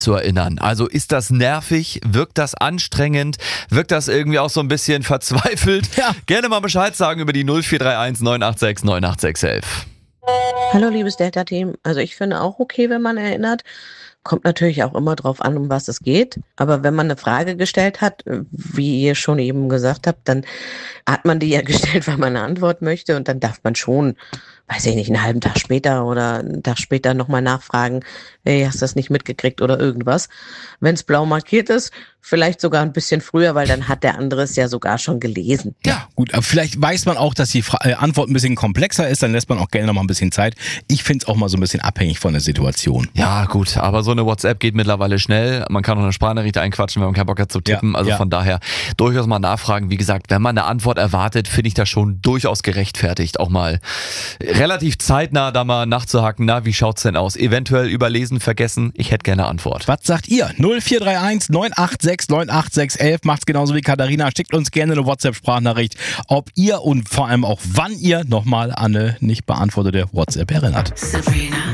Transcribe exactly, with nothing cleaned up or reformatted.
zu erinnern. Also ist das nervig? Wirkt das anstrengend? Wirkt das irgendwie auch so ein bisschen verzweifelt? Ja. Gerne mal Bescheid sagen über die null vier drei eins neun acht sechs neun acht sechs eins eins. Hallo liebes Delta-Team. Also ich finde auch okay, wenn man erinnert. Kommt natürlich auch immer drauf an, um was es geht. Aber wenn man eine Frage gestellt hat, wie ihr schon eben gesagt habt, dann hat man die ja gestellt, weil man eine Antwort möchte. Und dann darf man schon, weiß ich nicht, einen halben Tag später oder einen Tag später nochmal nachfragen, hey, hast du das nicht mitgekriegt oder irgendwas. Wenn es blau markiert ist, vielleicht sogar ein bisschen früher, weil dann hat der andere es ja sogar schon gelesen. Ja, gut, aber vielleicht weiß man auch, dass die Fra- äh, Antwort ein bisschen komplexer ist, dann lässt man auch gerne noch mal ein bisschen Zeit. Ich finde es auch mal so ein bisschen abhängig von der Situation. Ja gut, aber so eine WhatsApp geht mittlerweile schnell. Man kann auch eine Sprachnachricht einquatschen, wenn man keinen Bock hat zu tippen. Ja, also ja. von daher durchaus mal nachfragen. Wie gesagt, wenn man eine Antwort erwartet, finde ich das schon durchaus gerechtfertigt, auch mal relativ zeitnah da mal nachzuhaken. Na, wie schaut's denn aus? Eventuell überlesen, vergessen. Ich hätte gerne Antwort. Was sagt ihr? null vier drei eins neun acht sechs neun acht sechs eins eins. Macht's genauso wie Katharina. Schickt uns gerne eine WhatsApp-Sprachnachricht, ob ihr und vor allem auch wann ihr nochmal an eine nicht beantwortete WhatsApp erinnert. Sabrina.